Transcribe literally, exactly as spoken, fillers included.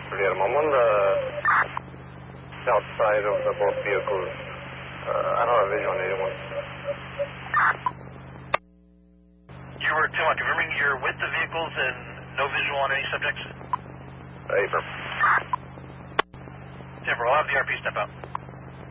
I'm on the south side of the both vehicles. Uh, I don't have visual on anyone. You were, Tim, confirming you're with the vehicles and no visual on any subjects? Affirm. Tim, I'll have the R P step out.